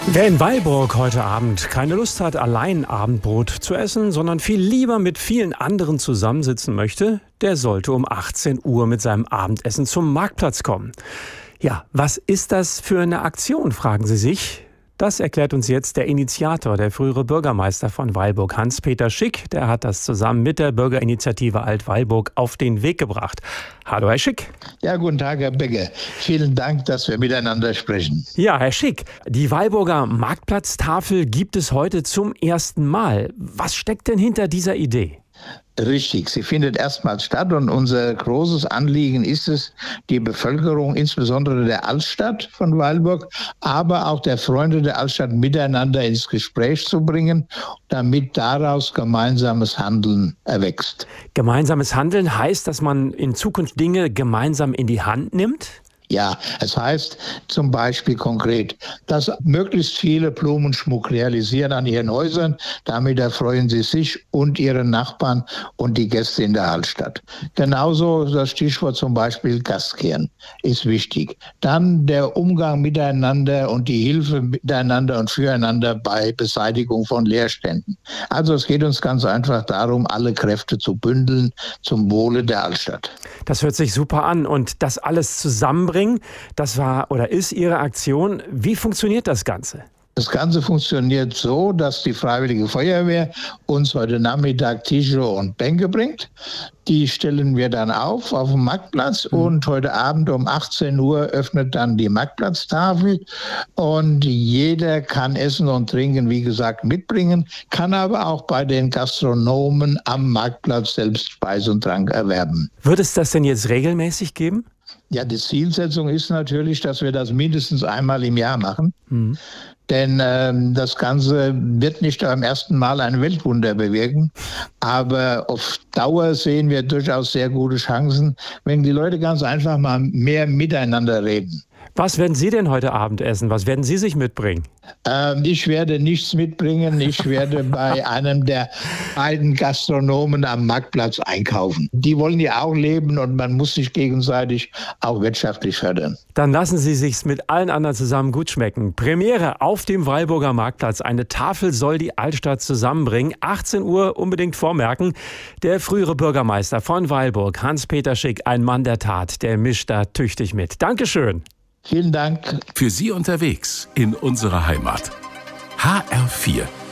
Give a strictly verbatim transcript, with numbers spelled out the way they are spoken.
Wer in Weilburg heute Abend keine Lust hat, allein Abendbrot zu essen, sondern viel lieber mit vielen anderen zusammensitzen möchte, der sollte um achtzehn Uhr mit seinem Abendessen zum Marktplatz kommen. Ja, was ist das für eine Aktion, fragen Sie sich? Das erklärt uns jetzt der Initiator, der frühere Bürgermeister von Weilburg, Hans-Peter Schick. Der hat das zusammen mit der Bürgerinitiative Alt-Weilburg auf den Weg gebracht. Hallo, Herr Schick. Ja, guten Tag, Herr Begge. Vielen Dank, dass wir miteinander sprechen. Ja, Herr Schick, die Weilburger Marktplatztafel gibt es heute zum ersten Mal. Was steckt denn hinter dieser Idee? Richtig, sie findet erstmals statt und unser großes Anliegen ist es, die Bevölkerung, insbesondere der Altstadt von Weilburg, aber auch der Freunde der Altstadt miteinander ins Gespräch zu bringen, damit daraus gemeinsames Handeln erwächst. Gemeinsames Handeln heißt, dass man in Zukunft Dinge gemeinsam in die Hand nimmt? Ja, es heißt zum Beispiel konkret, dass möglichst viele Blumenschmuck realisieren an ihren Häusern. Damit erfreuen sie sich und ihre Nachbarn und die Gäste in der Altstadt. Genauso das Stichwort zum Beispiel Gastkehren ist wichtig. Dann der Umgang miteinander und die Hilfe miteinander und füreinander bei Beseitigung von Leerständen. Also es geht uns ganz einfach darum, alle Kräfte zu bündeln zum Wohle der Altstadt. Das hört sich super an und das alles zusammenbringen, das war oder ist Ihre Aktion. Wie funktioniert das Ganze? Das Ganze funktioniert so, dass die Freiwillige Feuerwehr uns heute Nachmittag Tische und Bänke bringt. Die stellen wir dann auf auf dem Marktplatz mhm. und heute Abend um achtzehn Uhr öffnet dann die Marktplatztafel und jeder kann Essen und Trinken, wie gesagt, mitbringen, kann aber auch bei den Gastronomen am Marktplatz selbst Speis und Trank erwerben. Wird es das denn jetzt regelmäßig geben? Ja, die Zielsetzung ist natürlich, dass wir das mindestens einmal im Jahr machen. Mhm. Denn ähm, das Ganze wird nicht beim ersten Mal ein Weltwunder bewirken. Aber auf Dauer sehen wir durchaus sehr gute Chancen, wenn die Leute ganz einfach mal mehr miteinander reden. Was werden Sie denn heute Abend essen? Was werden Sie sich mitbringen? Ähm, ich werde nichts mitbringen. Ich werde bei einem der beiden Gastronomen am Marktplatz einkaufen. Die wollen ja auch leben und man muss sich gegenseitig auch wirtschaftlich fördern. Dann lassen Sie sich's mit allen anderen zusammen gut schmecken. Premiere auf dem Weilburger Marktplatz. Eine Tafel soll die Altstadt zusammenbringen. achtzehn Uhr unbedingt vormerken. Der frühere Bürgermeister von Weilburg, Hans-Peter Schick, ein Mann der Tat, der mischt da tüchtig mit. Dankeschön. Vielen Dank. Für Sie unterwegs in unserer Heimat. H R vier